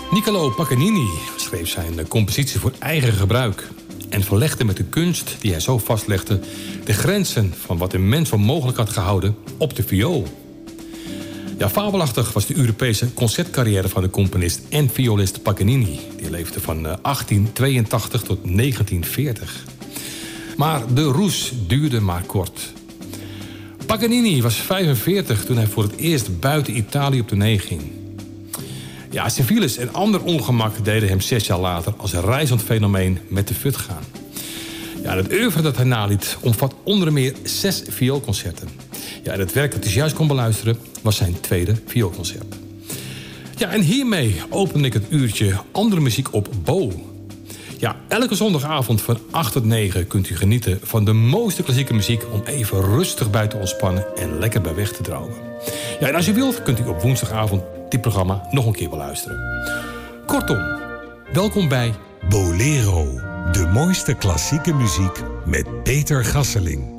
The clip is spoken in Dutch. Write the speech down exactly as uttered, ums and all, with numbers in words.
Niccolò Paganini schreef zijn compositie voor eigen gebruik en verlegde met de kunst die hij zo vastlegde de grenzen van wat een mens voor mogelijk had gehouden op de viool. Ja, fabelachtig was de Europese concertcarrière van de componist en violist Paganini. Die leefde van achttien tweeëntachtig tot negentien veertig. Maar de roes duurde maar kort. Paganini was vijfenveertig toen hij voor het eerst buiten Italië op tournee ging. Ja, civilis en ander ongemak deden hem zes jaar later als een reizend fenomeen met de fut gaan. Ja, het oeuvre dat hij naliet omvat onder meer zes vioolconcerten. Ja, en het werk dat hij juist kon beluisteren was zijn tweede vioolconcert. Ja, en hiermee open ik het uurtje andere muziek op Bo. Ja, elke zondagavond van acht tot negen kunt u genieten van de mooiste klassieke muziek om even rustig bij te ontspannen en lekker bij weg te dromen. Ja, en als u wilt kunt u op woensdagavond dit programma nog een keer beluisteren. Kortom, welkom bij Bolero, de mooiste klassieke muziek met Peter Gasseling.